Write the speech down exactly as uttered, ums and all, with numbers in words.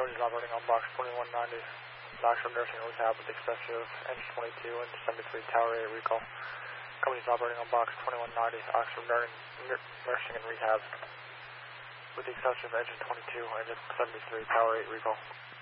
Company is operating on box twenty-one ninety, Knoxville Nursing and Rehab with the exception of engine twenty-two and seventy-three Tower eight recall. Company is operating on box twenty-one ninety, Oxford Nursing and Rehab with the exception of engine twenty-two and engine seventy-three Tower eight recall.